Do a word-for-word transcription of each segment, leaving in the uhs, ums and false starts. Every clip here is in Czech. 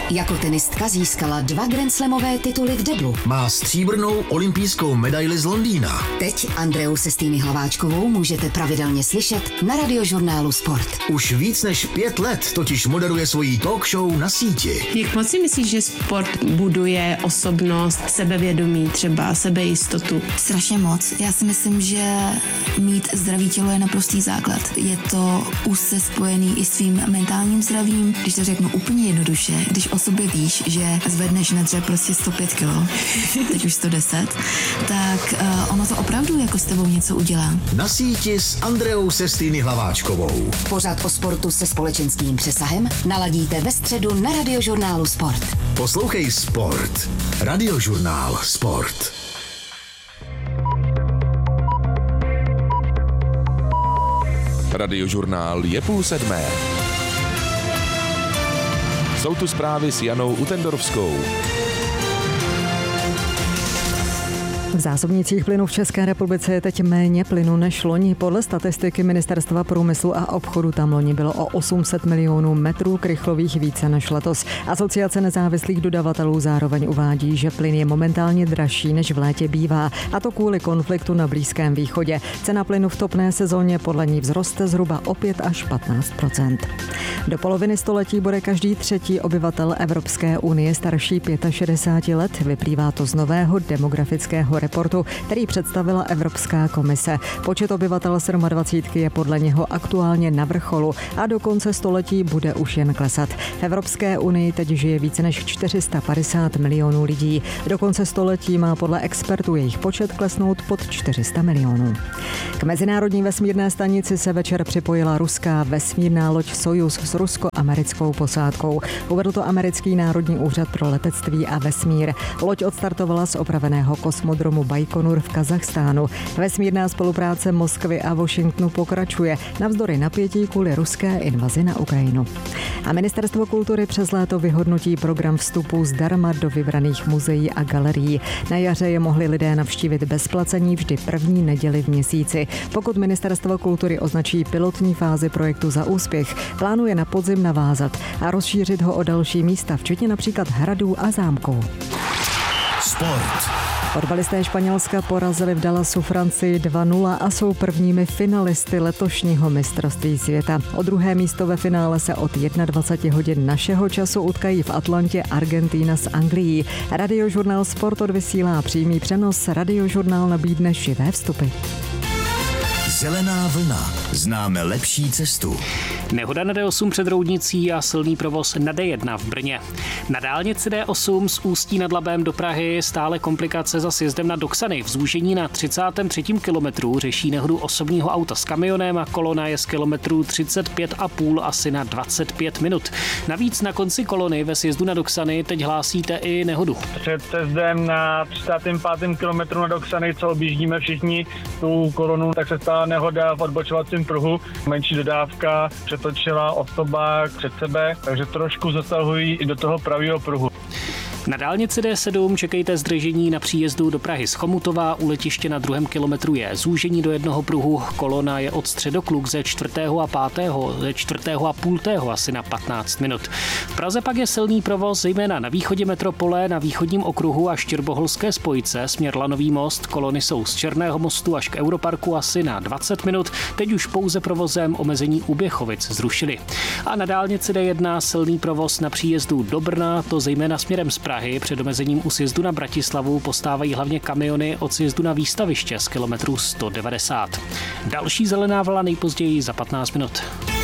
Jako tenistka získala dva grandslamové tituly v deblu. Má stříbrnou olympijskou medaili z Londýna. Teď Andreu Sestýny Hlaváčkovou můžete pravidelně slyšet na Radiožurnálu Sport. Už víc než pět let totiž moderuje svojí talk show na síti. Jak moc si myslíš, že sport buduje osobnost, sebevědomí, třeba sebejistotu? Strašně moc. Já si myslím, že mít zdravý tělo je naprostý základ. Je to úzce spojený i s tvým mentálním zdravím. Když to řeknu úplně jednoduše, když o sobě víš, že zvedneš na dřep prostě sto pět kilo, teď už sto deset, tak uh, ono to opravdu jako s tebou něco udělá. Na síti s Andreou Sestýny Hlaváčkovou. Pořad o sportu se společenským přesahem naladíte ve středu na Radiožurnálu Sport. Poslouchej Sport. Radiožurnál Sport. Radiožurnál je půl sedmé. Jsou tu zprávy s Janou Utendorovskou. V zásobnících plynu v České republice je teď méně plynu než loni. Podle statistiky Ministerstva průmyslu a obchodu tam loni bylo o osm set milionů metrů krychlových více než letos. Asociace nezávislých dodavatelů zároveň uvádí, že plyn je momentálně dražší, než v létě bývá, a to kvůli konfliktu na Blízkém východě. Cena plynu v topné sezóně podle ní vzroste zhruba o pět až patnáct procent. Do poloviny století bude každý třetí obyvatel Evropské unie starší šedesáti pěti let. Vyplývá to z nového demografického reportu, který představila Evropská komise. Počet obyvatel dvacítky je podle něho aktuálně na vrcholu a do konce století bude už jen klesat. V Evropské unii teď žije více než čtyři sta padesát milionů lidí. Do konce století má podle expertů jejich počet klesnout pod čtyři sta milionů. K mezinárodní vesmírné stanici se večer připojila ruská vesmírná loď Sojuz s rusko-americkou posádkou. Uvedl to americký Národní úřad pro letectví a vesmír. Loď odstartovala z opraveného kosmodromu Bajkonur v Kazachstánu. Vesmírná spolupráce Moskvy a Washingtonu pokračuje navzdory napětí kvůli ruské invazi na Ukrajinu. A Ministerstvo kultury přes léto vyhodnotí program vstupu zdarma do vybraných muzeí a galerií. Na jaře je mohli lidé navštívit bez placení vždy první neděli v měsíci. Pokud Ministerstvo kultury označí pilotní fázi projektu za úspěch, plánuje na podzim navázat a rozšířit ho o další místa, včetně například hradů a zámků. Sport. Fotbalisté Španělska porazili v Dallasu Francii dva nula a jsou prvními finalisty letošního mistrovství světa. O druhé místo ve finále se od dvacet jedna hodin našeho času utkají v Atlantě Argentína s Anglií. Radiožurnál Sport odvysílá přímý přenos, Radiožurnál nabídne živé vstupy. Zelená vlna. Známe lepší cestu. Nehoda na D osm před Roudnicí a silný provoz na D jedna v Brně. Na dálnici D osm z Ústí nad Labem do Prahy stále komplikace za sjezdem na Doksany. V zúžení na třicátém třetím kilometru řeší nehodu osobního auta s kamionem a kolona je z kilometru třicet pět a půl asi na dvacet pět minut. Navíc na konci kolony ve sjezdu na Doksany teď hlásíte i nehodu. Před sjezdem na třicátém pátém kilometru na Doksany, co objíždíme všichni tu kolonu, tak se stala nehoda v odbočovacím pruhu. Menší dodávka přetočila osoba před sebe, takže trošku zasahují i do toho pravého pruhu. Na dálnici D sedm čekejte zdržení na příjezdu do Prahy z Chomutova, u letiště na druhém kilometru je zúžení do jednoho pruhu, kolona je od Středokluk ze čtvrtého a pátého, ze čtvrtého a půltého asi na patnáct minut. V Praze pak je silný provoz zejména na východě metropole, na východním okruhu a Štěrboholské spojce, směr Lanový most, kolony jsou z Černého mostu až k Europarku asi na dvacet minut, teď už pouze provozem omezení u Běchovic zrušili. A na dálnici D jedna silný provoz na příjezdu do Brna, to zejména směrem z Prahy. Před omezením u sjezdu na Bratislavu postávají hlavně kamiony od sjezdu na Výstaviště z kilometru sto devadesát. Další zelená vlna nejpozději za patnáct minut.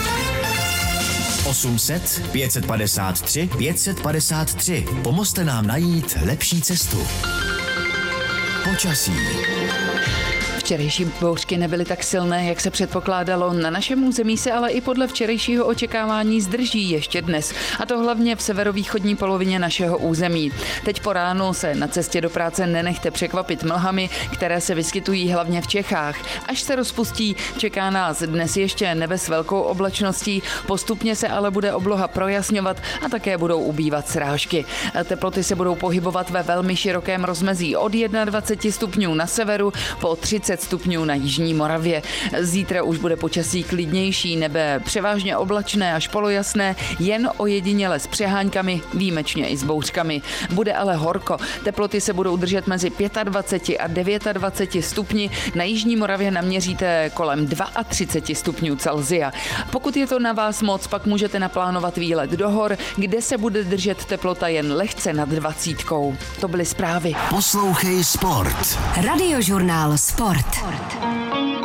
osm set pět set padesát tři pět set padesát tři. Pomozte nám najít lepší cestu. Počasí. Včerejší bouřky nebyly tak silné, jak se předpokládalo. Na našem území se ale i podle včerejšího očekávání zdrží ještě dnes. A to hlavně v severovýchodní polovině našeho území. Teď po ránu se na cestě do práce nenechte překvapit mlhami, které se vyskytují hlavně v Čechách. Až se rozpustí, čeká nás dnes ještě nebe s velkou oblačností, postupně se ale bude obloha projasňovat a také budou ubývat srážky. Teploty se budou pohybovat ve velmi širokém rozmezí od dvacet jedna stupňů na severu po třicet deset stupňů na jižní Moravě. Zítra už bude počasí klidnější, nebe převážně oblačné až polojasné, jen ojediněle s přeháňkami, výjimečně i s bouřkami. Bude ale horko. Teploty se budou držet mezi dvacet pět a dvacet devět stupni. Na jižní Moravě naměříte kolem třicet dva stupňů Celsia. Pokud je to na vás moc, pak můžete naplánovat výlet do hor, kde se bude držet teplota jen lehce nad dvacítkou. To byly zprávy. Poslouchej Sport. Radiožurnál Sport.